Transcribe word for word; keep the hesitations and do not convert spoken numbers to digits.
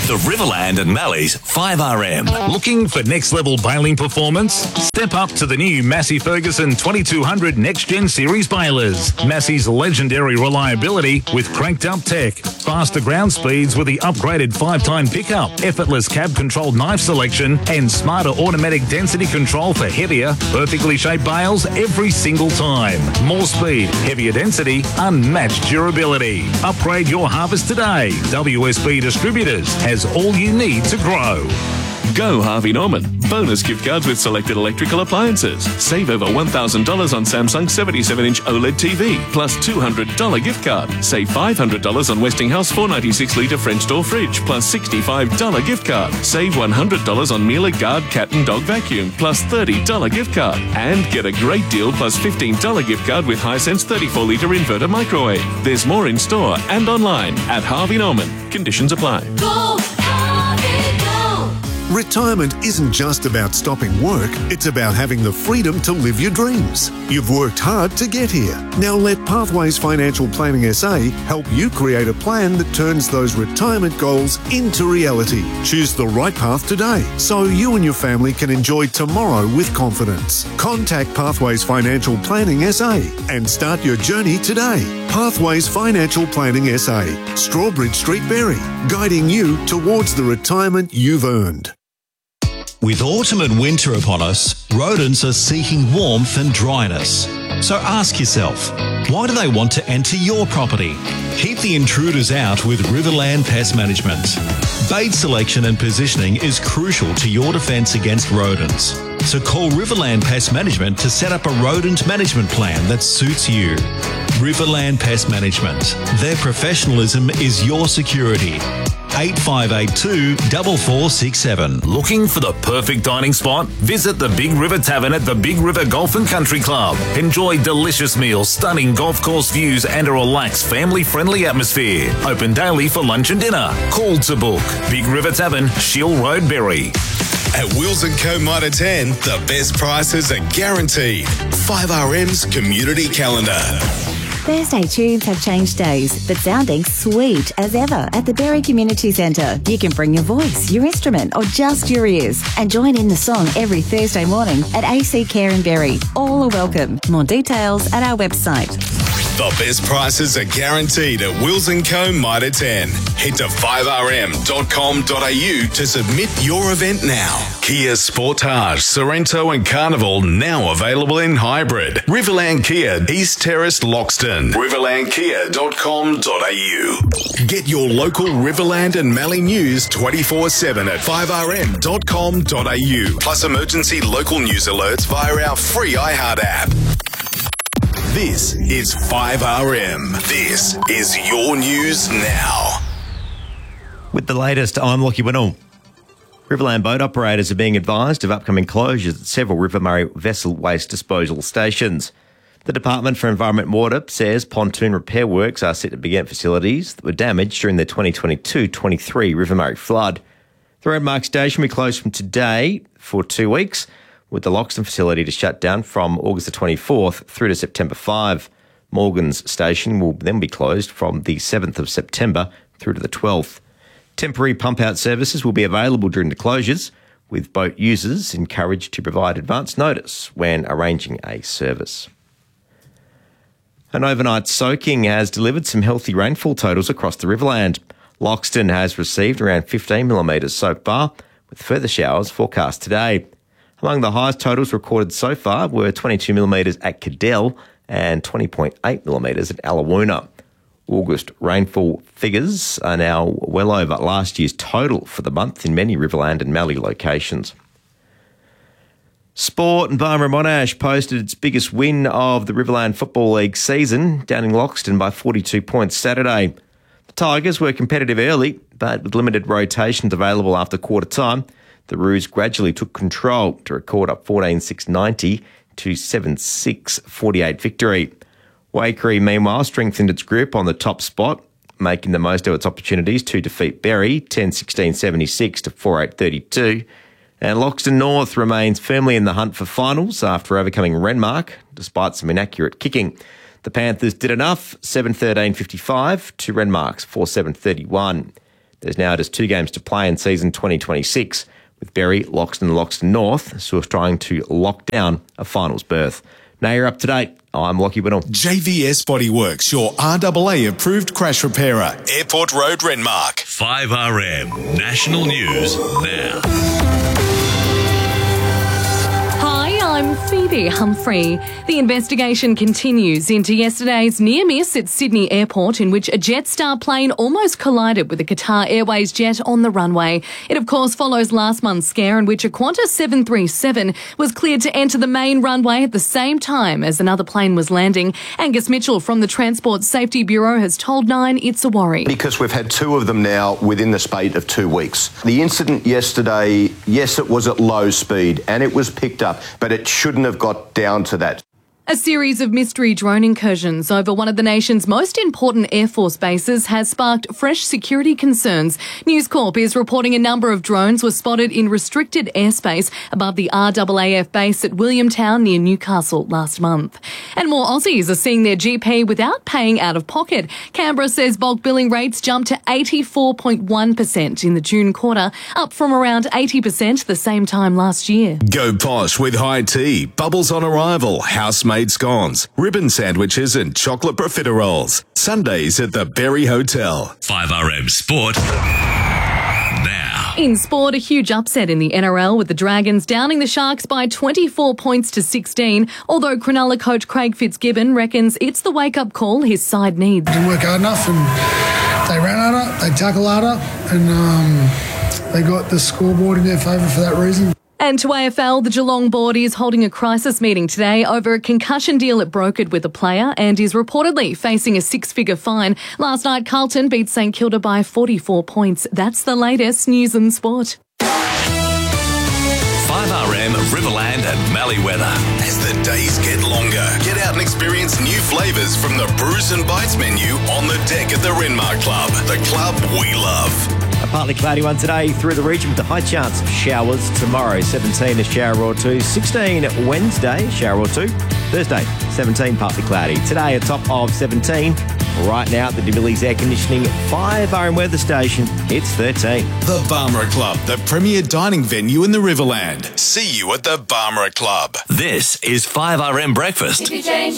The Riverland and Mallee's five R M. Looking for next-level baling performance? Step up to the new Massey Ferguson twenty-two hundred Next Gen Series balers. Massey's legendary reliability with cranked-up tech, faster ground speeds with the upgraded five-time pickup, effortless cab-controlled knife selection, and smarter automatic density control for heavier, perfectly shaped bales every single time. More speed, heavier density, unmatched durability. Upgrade your harvest today. W S B Distributors has all you need to grow. Go Harvey Norman. Bonus gift cards with selected electrical appliances. Save over one thousand dollars on Samsung seventy-seven inch OLED T V, plus two hundred dollars gift card. Save five hundred dollars on Westinghouse four ninety-six litre French door fridge, plus sixty-five dollars gift card. Save one hundred dollars on Miele Guard cat and dog vacuum, plus thirty dollars gift card. And get a great deal plus fifteen dollars gift card with Hisense thirty-four litre inverter microwave. There's more in store and online at Harvey Norman. Conditions apply. Go, Harvey, go! Retirement isn't just about stopping work, it's about having the freedom to live your dreams. You've worked hard to get here. Now let Pathways Financial Planning S A help you create a plan that turns those retirement goals into reality. Choose the right path today so you and your family can enjoy tomorrow with confidence. Contact Pathways Financial Planning S A and start your journey today. Pathways Financial Planning S A, Strawbridge Street, Berry, guiding you towards the retirement you've earned. With autumn and winter upon us, rodents are seeking warmth and dryness. So ask yourself, why do they want to enter your property? Keep the intruders out with Riverland Pest Management. Bait selection and positioning is crucial to your defence against rodents. So call Riverland Pest Management to set up a rodent management plan that suits you. Riverland Pest Management. Their professionalism is your security. eight five eight two, four four six seven. Looking for the perfect dining spot? Visit the Big River Tavern at the Big River Golf and Country Club. Enjoy delicious meals, stunning golf course views and a relaxed family-friendly atmosphere. Open daily for lunch and dinner. Call to book. Big River Tavern, Shield Road, Berry. At Wills and Co Mitre ten, the best prices are guaranteed. five R M's Community Calendar. Thursday tunes have changed days, but sounding sweet as ever at the Berry Community Centre. You can bring your voice, your instrument, or just your ears and join in the song every Thursday morning at A C Care in Berry. All are welcome. More details at our website. The best prices are guaranteed at Wills and Co Mitre ten. Head to five r m dot com dot a u to submit your event now. Kia Sportage, Sorrento and Carnival now available in hybrid. Riverland Kia, East Terrace, Loxton. riverland kia dot com dot a u. Get your local Riverland and Mallee news twenty-four seven at five r m dot com dot a u. Plus emergency local news alerts via our free iHeart app. This is five R M. This is your news now. With the latest, I'm Lockie Winnell. Riverland boat operators are being advised of upcoming closures at several River Murray vessel waste disposal stations. The Department for Environment and Water says pontoon repair works are set to begin at facilities that were damaged during the twenty twenty-two twenty-three River Murray flood. The Redmark station will be closed from today for two weeks, with the Loxton facility to shut down from August the twenty-fourth through to September fifth. Morgan's station will then be closed from the seventh of September through to the twelfth. Temporary pump-out services will be available during the closures, with boat users encouraged to provide advance notice when arranging a service. An overnight soaking has delivered some healthy rainfall totals across the Riverland. Loxton has received around fifteen millimetres so far, with further showers forecast today. Among the highest totals recorded so far were twenty-two millimetres at Cadell and twenty point eight millimetres at Allawoona. August rainfall figures are now well over last year's total for the month in many Riverland and Mallee locations. Sport and Barmera Monash posted its biggest win of the Riverland Football League season, downing Loxton by forty-two points Saturday. The Tigers were competitive early, but with limited rotations available after quarter time, the Roos gradually took control to record a fourteen six ninety to seven six forty-eight victory. Waikerie, meanwhile, strengthened its grip on the top spot, making the most of its opportunities to defeat Berry ten sixteen seventy-six to four eight thirty-two. And Loxton North remains firmly in the hunt for finals after overcoming Renmark, despite some inaccurate kicking. The Panthers did enough, seven thirteen fifty-five to Renmark's four seven thirty-one. There's now just two games to play in season twenty twenty-six, with Berry, Loxton and Loxton North still trying to lock down a finals berth. Now you're up to date. I'm Lockie Whittle. J V S Bodyworks, your R A A approved crash repairer. Airport Road, Renmark. five R M National News now. I'm Phoebe Humphrey. The investigation continues into yesterday's near miss at Sydney Airport, in which a Jetstar plane almost collided with a Qatar Airways jet on the runway. It, of course, follows last month's scare in which a Qantas seven thirty-seven was cleared to enter the main runway at the same time as another plane was landing. Angus Mitchell from the Transport Safety Bureau has told Nine it's a worry. Because we've had two of them now within the space of two weeks. The incident yesterday, yes, it was at low speed and it was picked up, but it shouldn't have got down to that. A series of mystery drone incursions over one of the nation's most important Air Force bases has sparked fresh security concerns. News Corp is reporting a number of drones were spotted in restricted airspace above the R A A F base at Williamtown near Newcastle last month. And more Aussies are seeing their G P without paying out of pocket. Canberra says bulk billing rates jumped to eighty-four point one percent in the June quarter, up from around eighty percent the same time last year. Go posh with high tea, bubbles on arrival, house-made scones, ribbon sandwiches and chocolate profiteroles. Sundays at the Berry Hotel. five R M Sport now. In sport, a huge upset in the N R L with the Dragons downing the Sharks by twenty-four points to sixteen, although Cronulla coach Craig Fitzgibbon reckons it's the wake-up call his side needs. Didn't work hard enough and they ran harder, they tackled harder and um, they got the scoreboard in their favour for that reason. And to A F L, the Geelong board is holding a crisis meeting today over a concussion deal it brokered with a player and is reportedly facing a six-figure fine. Last night, Carlton beat St Kilda by forty-four points. That's the latest news and sport. five R M Riverland and Mallee weather. As the days get longer, get out and experience new flavours from the Brews and Bites menu on the deck at the Renmark Club, the club we love. A partly cloudy one today through the region with a high chance of showers tomorrow. seventeen a shower or two. sixteen Wednesday, shower or two. Thursday, seventeen partly cloudy. Today a top of seventeen. Right now at the DeVillies Air Conditioning five R M weather station, it's thirteen. The Barmera Club, the premier dining venue in the Riverland. See you at the Barmera Club. This is five R M Breakfast.